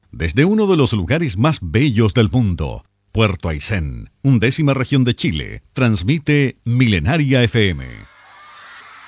Desde uno de los lugares más bellos del mundo, Puerto Aysén, 11ª región de Chile, transmite Milenaria FM.